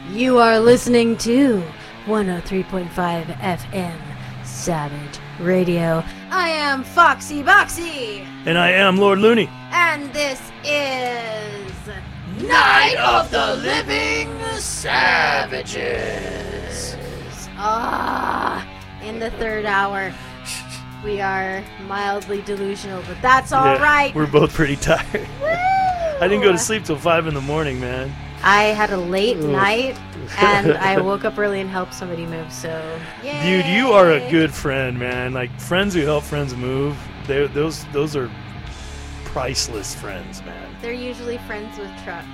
You are listening to 103.5 FM Savage Radio. I am Foxy Boxy. And I am Lord Looney. And this is Night of the Living Savages. In the third hour. We are mildly delusional, but that's all right. We're both pretty tired. Woo! I didn't go to sleep till 5 in the morning, man. I had a late night, and I woke up early and helped somebody move, so yay. Dude, you are a good friend, man. Like, friends who help friends move, those are priceless friends, man. They're usually friends with trucks.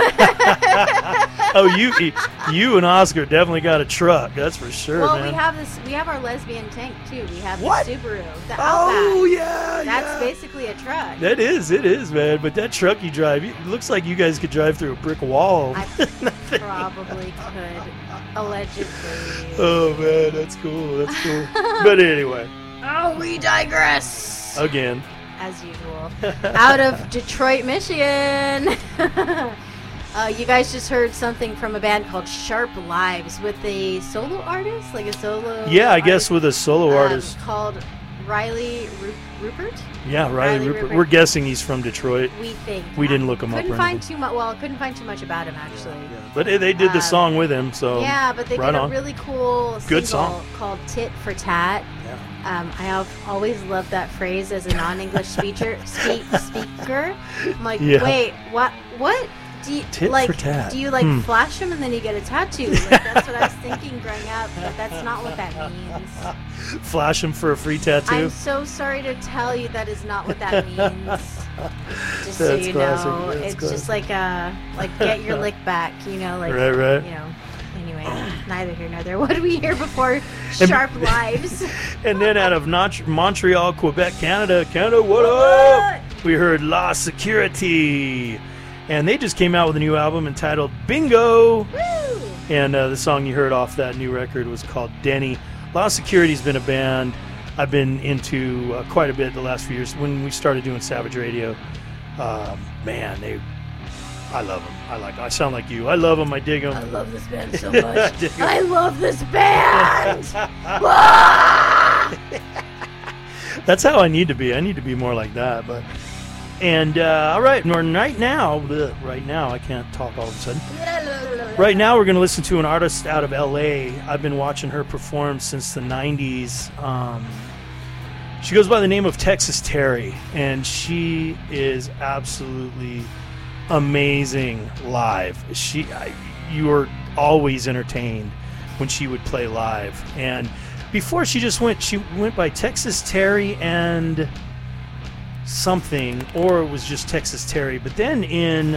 Oh, you and Oscar definitely got a truck, that's for sure, well, man. we have our lesbian tank, too. We have What? the Subaru, the Outback. Oh, yeah, That's basically a truck. It is, man. But that truck you drive, it looks like you guys could drive through a brick wall. I probably could, allegedly. Oh, man, that's cool. But anyway. Oh, we digress. Again. As usual. Out of Detroit, Michigan. You guys just heard something from a band called Sharp Lives with a solo artist? Like a solo Yeah, I artist, guess with a solo artist. Called Riley Rupert? Yeah, Riley Rupert. We're guessing he's from Detroit. We think. We didn't look him up. Couldn't find too much. Well, couldn't find too much about him actually. Yeah. But they did the song with him, so yeah. But they did a really cool good single song called "Tit for Tat." Yeah. I have always loved that phrase as a non-English speaker. I'm like, wait, what? Do you Tit like? for tat. Do you like flash them and then you get a tattoo? Like, that's what I was thinking growing up, but that's not what that means. Flash him for a free tattoo. I'm so sorry to tell you that is not what that means. Just so That's you classic. know, That's it's just like get your lick back, you know, like right. you know. Anyway, neither here nor there. What did we hear before Sharp Lives? And then out of Montreal, Quebec, Canada, what up? We heard La Security. And they just came out with a new album entitled Bingo. Woo! And the song you heard off that new record was called Denny. La Security's been a band I've been into quite a bit the last few years. When we started doing Savage Radio, man, I love them. I sound like you. I love them. I dig them. I love this band so much. I love this band. That's how I need to be. I need to be more like that. And all right, right now, I can't talk all of a sudden. Right now, we're going to listen to an artist out of L.A. I've been watching her perform since the 90s. She goes by the name of Texas Terry, and she is absolutely amazing live. You were always entertained when she would play live. And before she went by Texas Terry and something, or it was just Texas Terry. But then in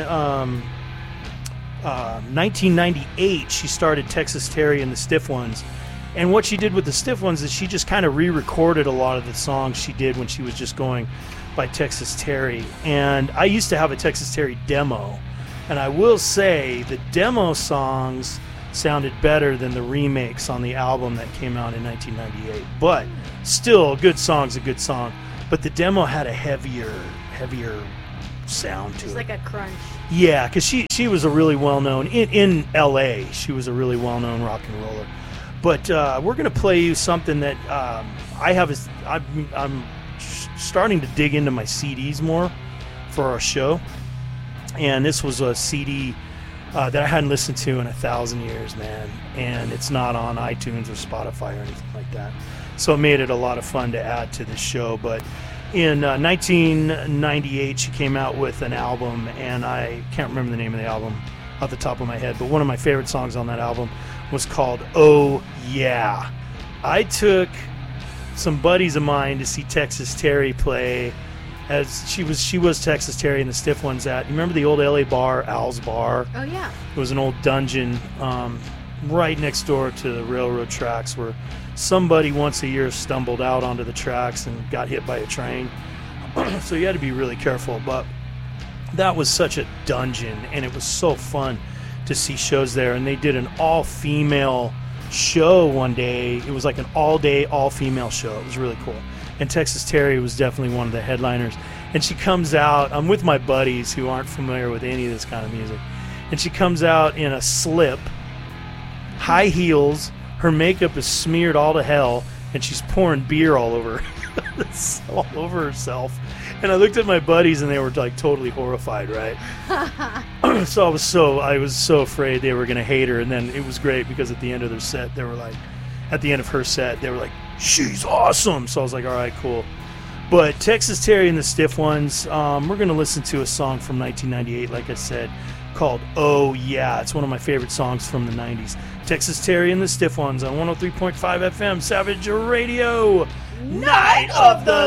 1998, she started Texas Terry and the Stiff Ones. And what she did with the Stiff Ones is she just kind of re-recorded a lot of the songs she did when she was just going by Texas Terry. And I used to have a Texas Terry demo, and I will say the demo songs sounded better than the remakes on the album that came out in 1998. But still, a good song's a good song. But the demo had a heavier sound to it. Just like a crunch. Yeah, because she was a really well-known, in L.A., she was a really well-known rock and roller. But we're going to play you something that I'm starting to dig into my CDs more for our show. And this was a CD that I hadn't listened to in 1,000 years, man. And it's not on iTunes or Spotify or anything like that. So it made it a lot of fun to add to the show. But in 1998, she came out with an album, and I can't remember the name of the album off the top of my head, but one of my favorite songs on that album was called Oh Yeah. I took some buddies of mine to see Texas Terry play, as she was Texas Terry and the Stiff Ones at, you remember the old LA bar, Al's Bar? Oh, yeah. It was an old dungeon right next door to the railroad tracks where somebody once a year stumbled out onto the tracks and got hit by a train. So you had to be really careful. But that was such a dungeon, and it was so fun to see shows there. And they did an all-female show one day. It was like an all-day, all-female show. It was really cool. And Texas Terry was definitely one of the headliners. And she comes out, I'm with my buddies who aren't familiar with any of this kind of music, and she comes out in a slip high heels. Her makeup is smeared all to hell, and she's pouring beer all over herself. And I looked at my buddies, and they were like totally horrified, right? So I was so afraid they were gonna hate her. And then it was great because at the end of their set, they were like, at the end of her set, they were like, she's awesome. So I was like, all right, cool. But Texas Terry and the Stiff Ones, we're going to listen to a song from 1998, like I said, called Oh Yeah. It's one of my favorite songs from the 90s. Texas Terry and the Stiff Ones on 103.5 FM, Savage Radio. Night of the